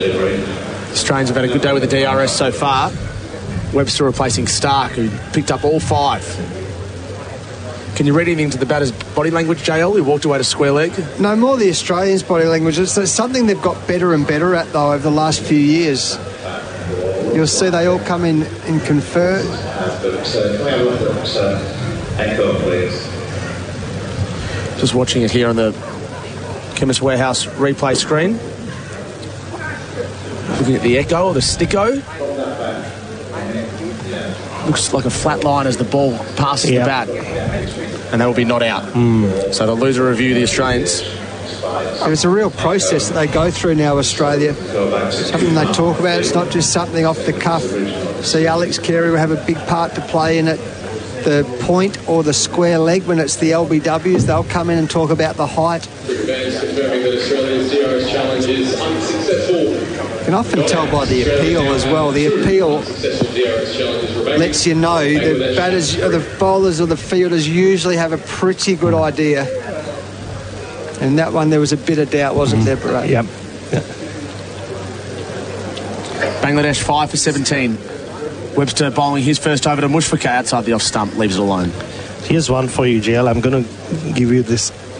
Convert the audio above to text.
Australians have had a good day with the DRS so far. Webster replacing Stark, who picked up all 5. Can you read anything to the batter's body language, JL, who walked away to square leg? No, more the Australians' body language. It's something they've got better and better at, though, over the last few years. You'll see they all come in and confer. Just watching it here on the Chemist Warehouse replay screen. Looking at the echo or the sticko. Looks like a flat line as the ball passes the bat. And that will be not out. So the loser review, the Australians. It's a real process that they go through now, Australia. Something they talk about. It's not just something off the cuff. See, Alex Carey will have a big part to play in it. The point or the square leg, when it's the LBWs, they'll come in and talk about the height. You can often tell by the appeal as well. The appeal lets you know the batters, or the bowlers or the fielders usually have a pretty good idea. And that one, there was a bit of doubt, wasn't there, Bharat? Yep. Bangladesh 5 for 17. Webster bowling his first over to Mushfiqur outside the off stump, leaves it alone. Here's one for you, JL. I'm going to give you this